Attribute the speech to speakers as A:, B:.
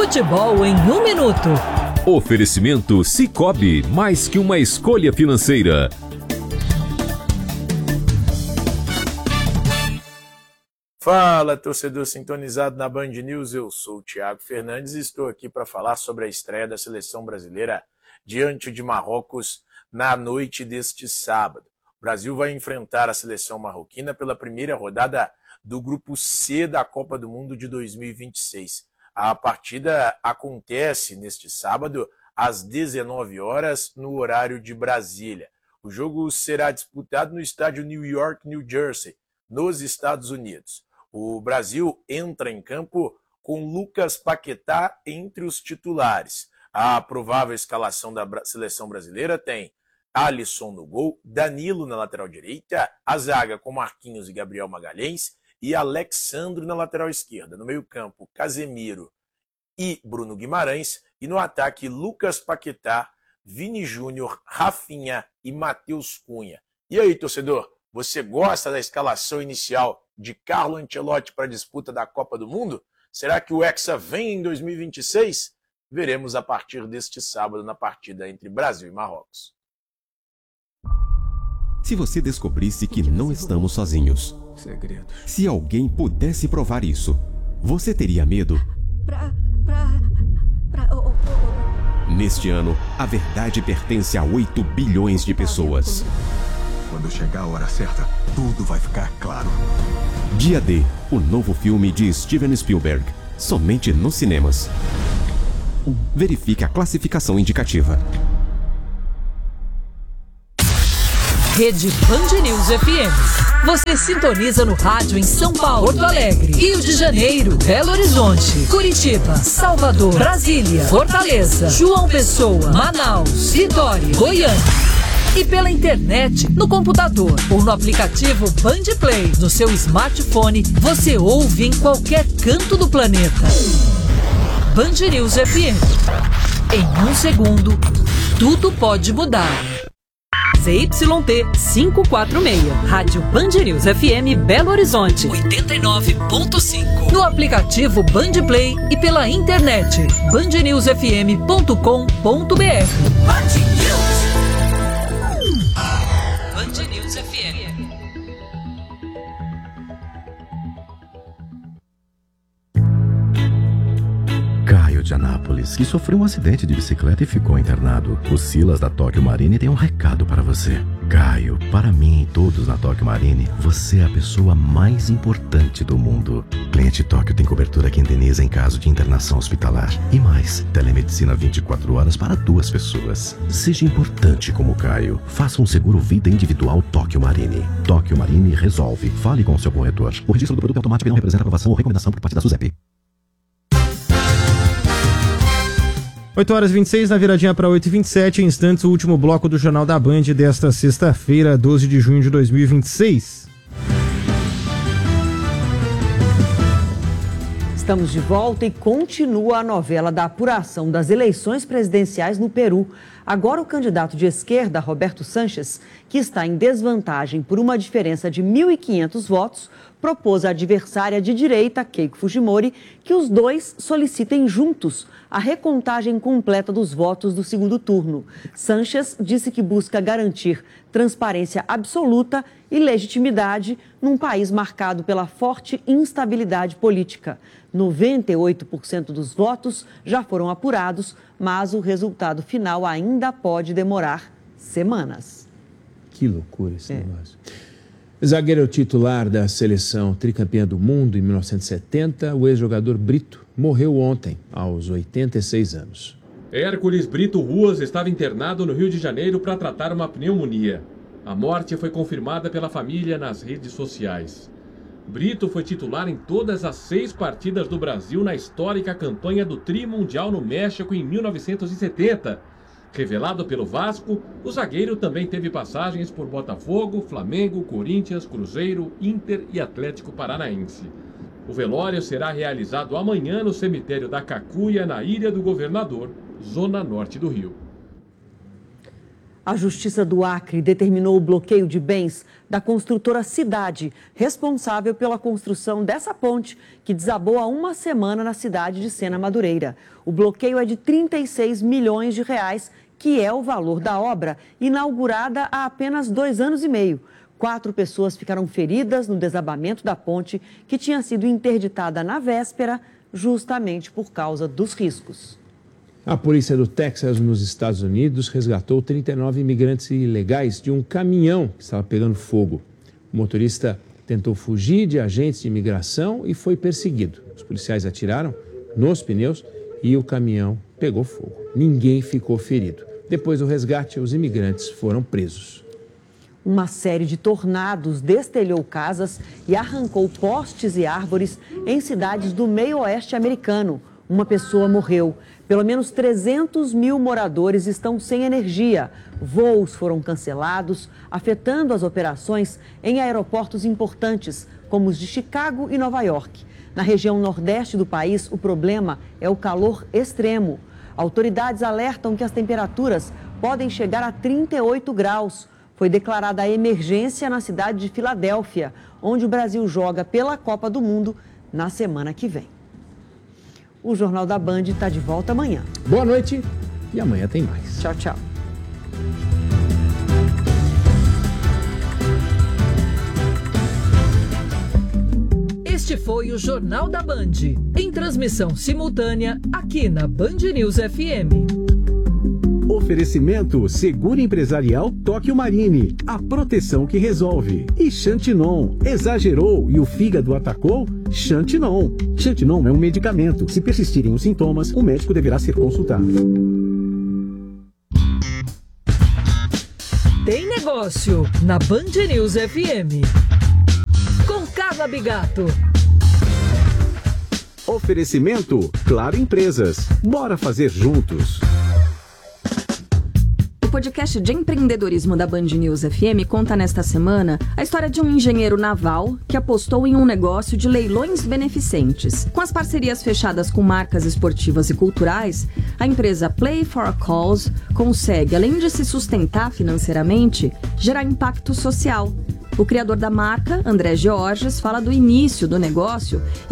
A: Futebol em 1 minuto.
B: Oferecimento Sicoob, mais que uma escolha financeira.
C: Fala, torcedor sintonizado na Band News, eu sou o Thiago Fernandes e estou aqui para falar sobre a estreia da seleção brasileira diante de Marrocos na noite deste sábado. O Brasil vai enfrentar a seleção marroquina pela primeira rodada do Grupo C da Copa do Mundo de 2026. A partida acontece neste sábado às 19 horas no horário de Brasília. O jogo será disputado no estádio New York, New Jersey, nos Estados Unidos. O Brasil entra em campo com Lucas Paquetá entre os titulares. A provável escalação da seleção brasileira tem Alisson no gol, Danilo na lateral direita, a zaga com Marquinhos e Gabriel Magalhães e Alexandro na lateral esquerda. No meio-campo, Casemiro e Bruno Guimarães. E no ataque, Lucas Paquetá, Vini Júnior, Rafinha e Matheus Cunha. E aí, torcedor, você gosta da escalação inicial de Carlo Ancelotti para a disputa da Copa do Mundo? Será que o Hexa vem em 2026? Veremos a partir deste sábado na partida entre Brasil e Marrocos.
D: Se você descobrisse que não estamos sozinhos, se alguém pudesse provar isso, você teria medo? Neste ano, a verdade pertence a 8 bilhões de pessoas.
E: Quando chegar a hora certa, tudo vai ficar claro.
D: Dia D, o novo filme de Steven Spielberg, somente nos cinemas. Verifique a classificação indicativa.
A: Rede Band News FM. Você sintoniza no rádio em São Paulo, Porto Alegre, Rio de Janeiro, Belo Horizonte, Curitiba, Salvador, Brasília, Fortaleza, João Pessoa, Manaus, Vitória, Goiânia. E pela internet, no computador ou no aplicativo Band Play, no seu smartphone, você ouve em qualquer canto do planeta. Band News FM. Em 1 segundo, tudo pode mudar. ZYT 546, Rádio Band News FM Belo Horizonte 89.5. No aplicativo Band Play e pela internet bandnewsfm.com.br. Band News FM.
F: Caio de Anápolis, que sofreu um acidente de bicicleta e ficou internado. O Silas da Tóquio Marine tem um recado para você. Caio, para mim e todos na Tóquio Marine, você é a pessoa mais importante do mundo. Cliente Tóquio tem cobertura que indeniza em caso de internação hospitalar. E mais, telemedicina 24 horas para 2 pessoas. Seja importante como Caio. Faça um seguro vida individual Tóquio Marine. Tóquio Marine resolve. Fale com o seu corretor. O registro do produto automático não representa aprovação ou recomendação por parte da SUSEP.
G: 8h26 na viradinha para 8h27, em instantes o último bloco do Jornal da Band desta sexta-feira, 12 de junho de 2026.
H: Estamos de volta e continua a novela da apuração das eleições presidenciais no Peru. Agora o candidato de esquerda, Roberto Sanches, que está em desvantagem por uma diferença de 1.500 votos, propôs à adversária de direita, Keiko Fujimori, que os dois solicitem juntos a recontagem completa dos votos do segundo turno. Sanches disse que busca garantir transparência absoluta e legitimidade num país marcado pela forte instabilidade política. 98% dos votos já foram apurados, mas o resultado final ainda pode demorar semanas.
I: Que loucura esse negócio. Zagueiro titular da seleção tricampeã do mundo em 1970, o ex-jogador Brito morreu ontem, aos 86 anos.
J: Hércules Brito Ruas estava internado no Rio de Janeiro para tratar uma pneumonia. A morte foi confirmada pela família nas redes sociais. Brito foi titular em todas as 6 partidas do Brasil na histórica campanha do Tri Mundial no México em 1970. Revelado pelo Vasco, o zagueiro também teve passagens por Botafogo, Flamengo, Corinthians, Cruzeiro, Inter e Atlético Paranaense. O velório será realizado amanhã no cemitério da Cacuia, na Ilha do Governador, zona norte do Rio.
H: A Justiça do Acre determinou o bloqueio de bens da construtora Cidade, responsável pela construção dessa ponte que desabou há uma semana na cidade de Sena Madureira. O bloqueio é de 36 milhões de reais, que é o valor da obra, inaugurada há apenas 2 anos e meio. 4 pessoas ficaram feridas no desabamento da ponte, que tinha sido interditada na véspera, justamente por causa dos riscos.
I: A polícia do Texas, nos Estados Unidos, resgatou 39 imigrantes ilegais de um caminhão que estava pegando fogo. O motorista tentou fugir de agentes de imigração e foi perseguido. Os policiais atiraram nos pneus e o caminhão pegou fogo. Ninguém ficou ferido. Depois do resgate, os imigrantes foram presos.
H: Uma série de tornados destelhou casas e arrancou postes e árvores em cidades do meio-oeste americano. Uma pessoa morreu. Pelo menos 300 mil moradores estão sem energia. Voos foram cancelados, afetando as operações em aeroportos importantes, como os de Chicago e Nova York. Na região nordeste do país, o problema é o calor extremo. Autoridades alertam que as temperaturas podem chegar a 38 graus. Foi declarada a emergência na cidade de Filadélfia, onde o Brasil joga pela Copa do Mundo na semana que vem. O Jornal da Band está de volta amanhã.
I: Boa noite e amanhã tem mais.
H: Tchau, tchau.
A: Este foi o Jornal da Band, em transmissão simultânea aqui na Band News FM.
K: Oferecimento Seguro Empresarial Tóquio Marine, a proteção que resolve. E Xantinon, exagerou e o fígado atacou? Xantinon. Xantinon é um medicamento. Se persistirem os sintomas, o médico deverá ser consultado.
A: Tem negócio na Band News FM. Com Carla Bigato.
K: Oferecimento Claro Empresas. Bora fazer juntos.
L: O podcast de empreendedorismo da Band News FM conta nesta semana a história de um engenheiro naval que apostou em um negócio de leilões beneficentes. Com as parcerias fechadas com marcas esportivas e culturais, a empresa Play for a Cause consegue, além de se sustentar financeiramente, gerar impacto social. O criador da marca, André Georges, fala do início do negócio